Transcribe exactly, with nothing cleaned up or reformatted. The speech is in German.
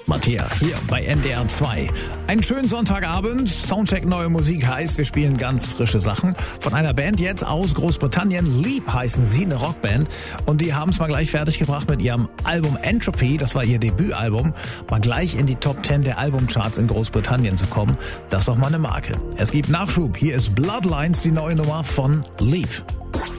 Matthias, hier bei N D R zwei. Einen schönen Sonntagabend. Soundcheck neue Musik heißt, wir spielen ganz frische Sachen. Von einer Band jetzt aus Großbritannien. Leap heißen sie, eine Rockband. Und die haben es mal gleich fertig gebracht mit ihrem Album Entropy. Das war ihr Debütalbum. Mal gleich in die Top zehn der Albumcharts in Großbritannien zu kommen. Das ist doch mal eine Marke. Es gibt Nachschub. Hier ist Bloodlines, die neue Nummer von Leap.